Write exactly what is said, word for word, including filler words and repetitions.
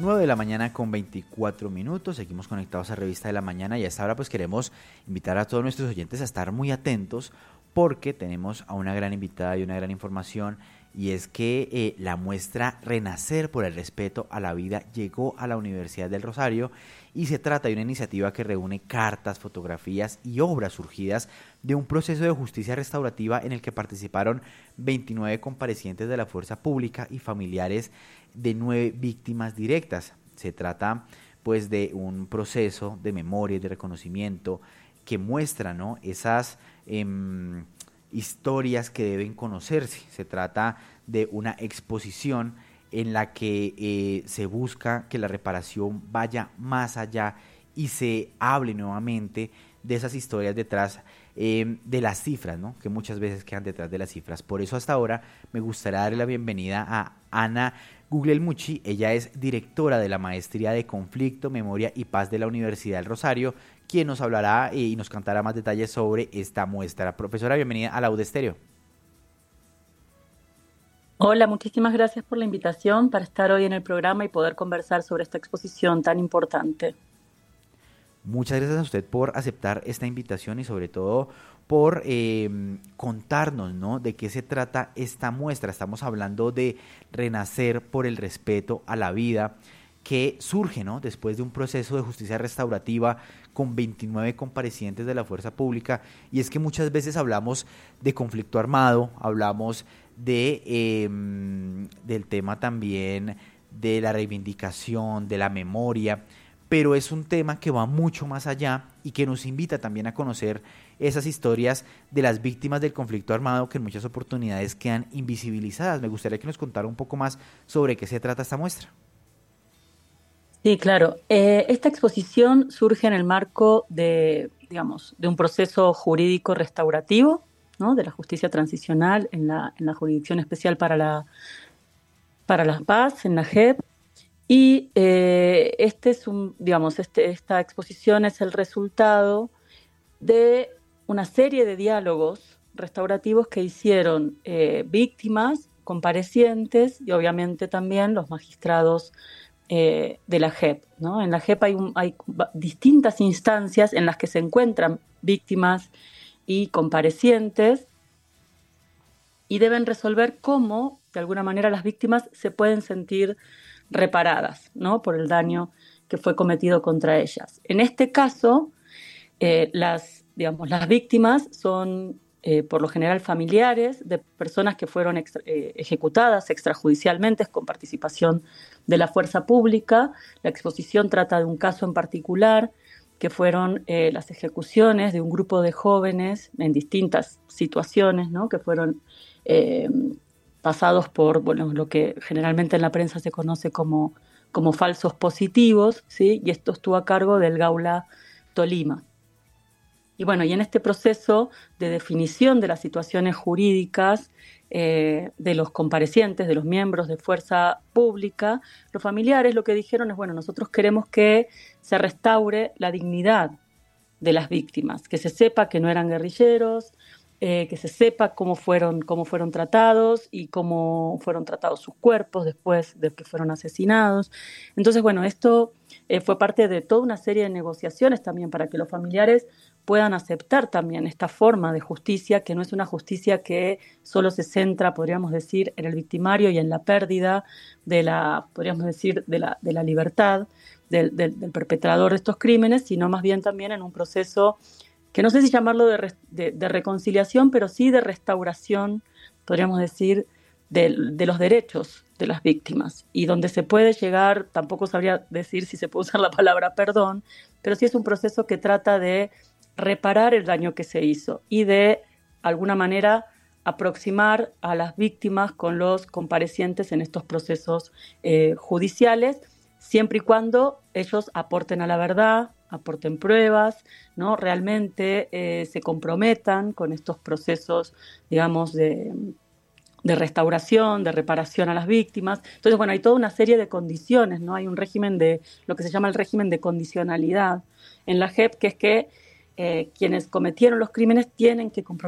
nueve de la mañana con veinticuatro minutos, seguimos conectados a Revista de la Mañana y a esta hora pues queremos invitar a todos nuestros oyentes a estar muy atentos porque tenemos a una gran invitada y una gran información, y es que eh, la muestra Renacer por el Respeto a la Vida llegó a la Universidad del Rosario y se trata de una iniciativa que reúne cartas, fotografías y obras surgidas de un proceso de justicia restaurativa en el que participaron veintinueve comparecientes de la fuerza pública y familiares de nueve víctimas directas. Se trata pues de un proceso de memoria y de reconocimiento que muestra, ¿no?, esas eh, historias que deben conocerse. Se trata de una exposición en la que eh, se busca que la reparación vaya más allá y se hable nuevamente de esas historias detrás eh, de las cifras, ¿no?, que muchas veces quedan detrás de las cifras. Por eso hasta ahora me gustaría darle la bienvenida a Ana Guglielmucci. Ella es directora de la Maestría de Conflicto, Memoria y Paz de la Universidad del Rosario, quien nos hablará y nos contará más detalles sobre esta muestra. Profesora, bienvenida a Laude Estéreo. Hola, muchísimas gracias por la invitación para estar hoy en el programa y poder conversar sobre esta exposición tan importante. Muchas gracias a usted por aceptar esta invitación y sobre todo por eh, contarnos, ¿no?, de qué se trata esta muestra. Estamos hablando de Renacer por el Respeto a la Vida, que surge, ¿no?, después de un proceso de justicia restaurativa con veintinueve comparecientes de la fuerza pública. Y es que muchas veces hablamos de conflicto armado, hablamos de eh, del tema también de la reivindicación, de la memoria, pero es un tema que va mucho más allá y que nos invita también a conocer esas historias de las víctimas del conflicto armado que en muchas oportunidades quedan invisibilizadas. Me gustaría que nos contara un poco más sobre qué se trata esta muestra. Sí, claro. Eh, esta exposición surge en el marco de, digamos, de un proceso jurídico restaurativo, ¿no?, de la justicia transicional en la, en la Jurisdicción Especial para la, para la Paz, en la J E P. Y eh, este es un, digamos, este, esta exposición es el resultado de una serie de diálogos restaurativos que hicieron eh, víctimas, comparecientes y obviamente también los magistrados eh, de la J E P, ¿no? En la J E P hay, un, hay distintas instancias en las que se encuentran víctimas y comparecientes y deben resolver cómo, de alguna manera, las víctimas se pueden sentir reparadas, ¿no?, por el daño que fue cometido contra ellas. En este caso, eh, las, digamos, las víctimas son, eh, por lo general, familiares de personas que fueron extra, eh, ejecutadas extrajudicialmente con participación de la fuerza pública. La exposición trata de un caso en particular, que fueron eh, las ejecuciones de un grupo de jóvenes en distintas situaciones, ¿no?, que fueron eh, pasados por, bueno, lo que generalmente en la prensa se conoce como, como falsos positivos, ¿sí? Y esto estuvo a cargo del Gaula Tolima. Y bueno, y en este proceso de definición de las situaciones jurídicas eh, de los comparecientes, de los miembros de fuerza pública, los familiares lo que dijeron es, bueno, nosotros queremos que se restaure la dignidad de las víctimas, que se sepa que no eran guerrilleros, eh, que se sepa cómo fueron, cómo fueron tratados y cómo fueron tratados sus cuerpos después de que fueron asesinados. Entonces, bueno, esto eh, fue parte de toda una serie de negociaciones también para que los familiares puedan aceptar también esta forma de justicia, que no es una justicia que solo se centra, podríamos decir, en el victimario y en la pérdida de la, podríamos decir, de la, de la libertad del, del, del perpetrador de estos crímenes, sino más bien también en un proceso que no sé si llamarlo de, de, de reconciliación, pero sí de restauración, podríamos decir, de, de los derechos de las víctimas, y donde se puede llegar, tampoco sabría decir si se puede usar la palabra perdón, pero sí es un proceso que trata de reparar el daño que se hizo y de alguna manera aproximar a las víctimas con los comparecientes en estos procesos eh, judiciales, siempre y cuando ellos aporten a la verdad, aporten pruebas, ¿no? Realmente eh, se comprometan con estos procesos, digamos, de, de restauración, de reparación a las víctimas. Entonces, bueno, hay toda una serie de condiciones, ¿no? Hay un régimen de, lo que se llama el régimen de condicionalidad en la J E P, que es que Eh, quienes cometieron los crímenes tienen que comprometerse